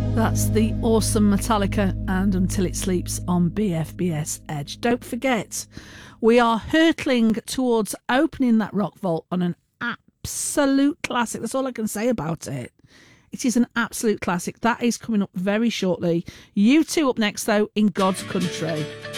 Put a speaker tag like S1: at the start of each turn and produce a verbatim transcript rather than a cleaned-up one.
S1: That's the awesome Metallica and Until It Sleeps on B F B S Edge. Don't forget, we are hurtling towards opening that rock vault on an absolute classic. That's all I can say about it. It is an absolute classic. That is coming up very shortly. You two up next, though, in God's Country.